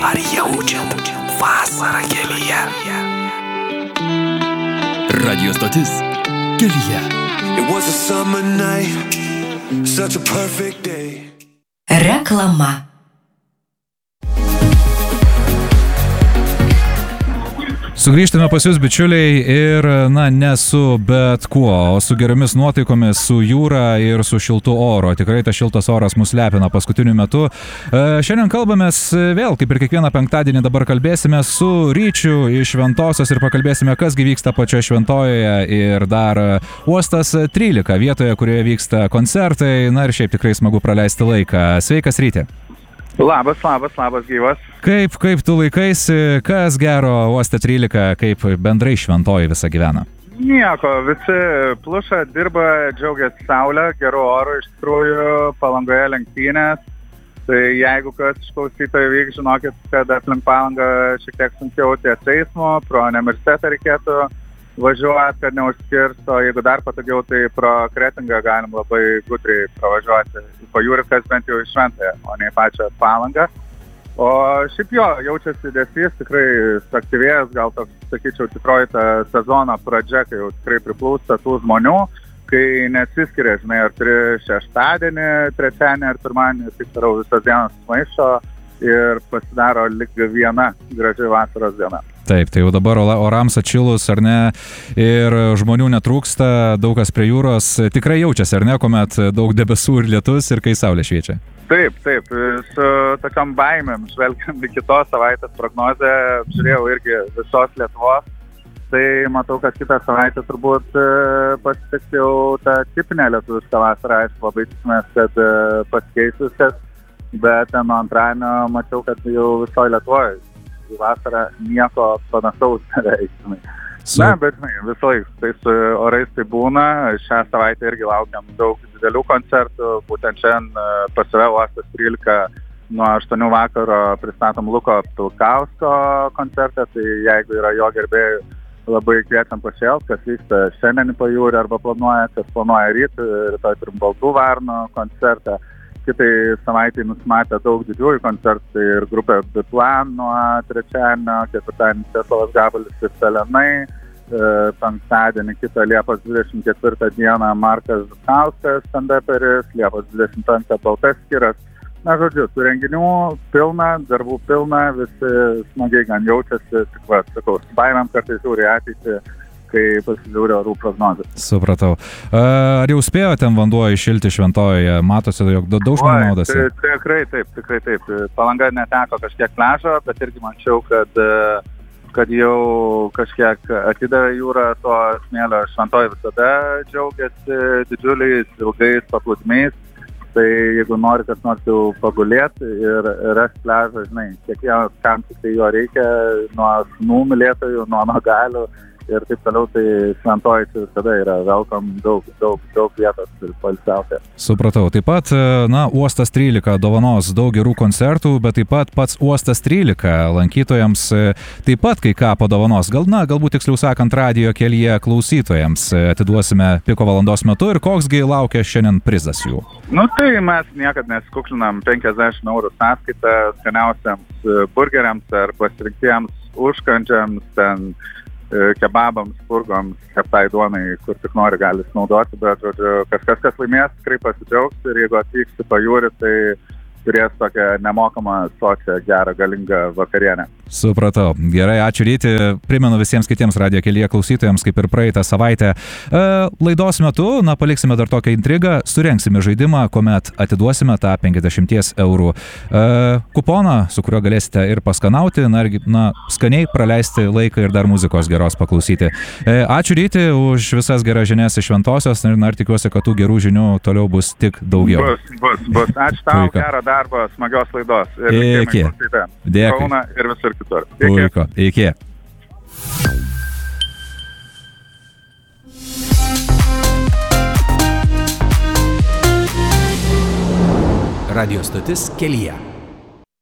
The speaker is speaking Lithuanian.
Ar jaučiat vasarą kelyje? Radio stotis Kelyje. It was a summer night, such a perfect day. Reklama. Sugrįžtame pas jūs, bičiuliai, ir, ne su bet kuo, o su geromis nuotaikomis, su jūra ir su šiltu oru. Tikrai tas šiltas oras mus lepina paskutiniu metu. Šiandien kalbamės vėl, kaip ir kiekvieną penktadienį dabar kalbėsime su Ryčiu iš Šventosios ir pakalbėsime, kasgi vyksta pačioje Šventojoje ir dar Uostas 13 vietoje, kurioje vyksta koncertai. Na ir šiaip tikrai smagu praleisti laiką. Sveikas, Ryti. Labas, gyvas. Kaip tu laikaisi, kas gero Uoste 13, kaip bendrai Šventoji visą gyvena? Nieko, visi pluša, dirba, džiaugiasi saulę, geru oru, iš tikrųjų Palangoje lenktynės. Tai jeigu kas iš klausytojų vyks, žinokit, kad aplink Palangą šiek tiek sunkiau ties eismo, pro universitetą reikėtų važiuoti, kad neužskirsto. Jeigu dar patogiau, tai pro Kretingą galim labai gudriai pravažiuoti į pajūrį, kas bent jau į Šventąją, o ne į pačią Palangą. O šiaip jo, jaučiasi dėsys, tikrai suaktyvėjęs, gal toks, sakyčiau, tikroji ta sezono pradžia, kai jau tikrai priplūsta tų žmonių, kai nesiskiria, žinai, ar turi šeštadienį, trečiadienį ar pirmadienį, taip tarau, visas dienas maišo ir pasidaro lyg viena graži vasaros diena. Taip, tai jau dabar orams atšilus, ar ne, ir žmonių netrūksta, daug kas prie jūros, tikrai jaučiasi, ar ne, kuomet daug debesų ir lietus ir kai saulė šviečia. Taip, su tokiam baimėm, žvelgiant į kitos savaitės prognozę, žiūrėjau irgi visos Lietuvos, tai matau, kad kitą savaitę turbūt pasitiks jau tą tipinę lietuvišką vasarą, aišku, labai tikimės, kad pasikeis viskas, bet nuo antradienio mačiau, kad jau visoje Lietuvoje į vasarą nieko panašaus nereikia. Na, bet visąlaik, tai su orais tai būna, šią savaitę irgi laukiam daug didelių koncertų, būtent šiandien pas save Uostas 13 nuo 8 vakaro pristatom Luko Pilkausko koncertą, tai jeigu yra jo gerbėjų, labai kviečiam pašėlt, kas vyksta šiandien į pajūrį arba planuoja, kas planuoja rytoj turim Baltų varnų koncertą. Kitai savaitai nusimatė daug didžiųjų koncertų ir grupė Biplan nuo trečiadienio, ketvirtadienį Česlovas Gabalis ir Pelenai, penktadienį kitą Liepos 24 dieną Markas Žukauskas, stand-uperis, Liepos 25 Baltas Skiras. Na, žodžiu, tų renginių pilna, darbų pilna, visi smagiai gan jaučiasi, tik va, sakau, su baimėm kartais žiūri ateitį, kai pasižiūrė orų prognozę. Supratau. Ar jau spėjo ten vanduo iššilti Šventojoje? Matosi, jog daug žmonių naudasi? Tikrai taip. Palanga neteko kažkiek pliažo, bet irgi mačiau, kad jau kažkiek atidavė jūrą to smėlio. Šventoji visada džiaugiasi didžiuliais ilgais paplūdimiais. Tai jeigu nori kas nors jau pagulėti ir rasti pliažą, žinai, kiekvienas kam tik tai jo reikia, nuo snų mylėtojų, nuo nogalių ir taip toliau, tai Šventoji visada yra velkom daug vietos ir poilsiauti. Supratau. Taip pat, Uostas 13 dovanos daug gerų koncertų, bet taip pat pats Uostas 13 lankytojams taip pat kai ką padovanos. Galbūt tiksliau sakant, radijo kelyje klausytojams atiduosime piko valandos metu ir koksgi laukia šiandien prizas jų. Tai mes niekad nesikuklinam 50 € sąskaitą skaniausiams burgeriams ar pasirinktiems užkandžiams, ten kebabams, spurgoms, keptai duonai, kur tik nori gali naudoti, bet žodžiu, kažkas, kas laimės, tikrai pasidžiaugs ir jeigu atvyks į pajūrį, tai turės tokią nemokamą, sočią, gerą, galingą vakarienę. Supratau. Gerai, ačiū Ryti. Primenu visiems kitiems radijo kelyje klausytojams, kaip ir praeitą savaitę. Laidos metu, paliksime dar tokią intrigą, surengsime žaidimą, kuomet atiduosime tą 50 € kuponą, su kuriuo galėsite ir paskanauti, skaniai praleisti laiką ir dar muzikos geros paklausyti. Ačiū Ryti už visas geras žinias iš Šventosios ir tikiuosi, kad tų gerų žinių toliau bus tik daugiau. Bus. Ačiū tau, gerą darbą, smagios laidos. Iki. Dėkui. Kauna ir visur kitur. Puiku. Iki. Radio stotis Kelyje.